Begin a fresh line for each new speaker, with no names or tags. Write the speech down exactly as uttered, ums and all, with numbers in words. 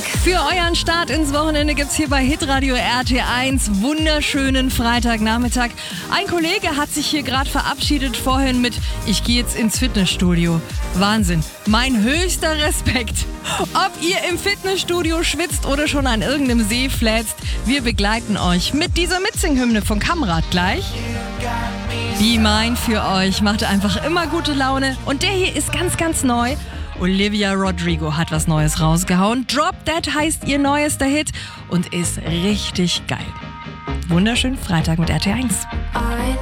Für euren Start ins Wochenende gibt's hier bei Hitradio R T eins wunderschönen Freitagnachmittag. Ein Kollege hat sich hier gerade verabschiedet vorhin mit "Ich gehe jetzt ins Fitnessstudio". Wahnsinn, mein höchster Respekt. Ob ihr im Fitnessstudio schwitzt oder schon an irgendeinem See flätzt, wir begleiten euch mit dieser Mitsing-Hymne von Kamrat gleich. Be Mine für euch macht einfach immer gute Laune und der hier ist ganz, ganz neu. Olivia Rodrigo hat was Neues rausgehauen. Drop That heißt ihr neuester Hit und ist richtig geil. Wunderschönen Freitag mit R T eins.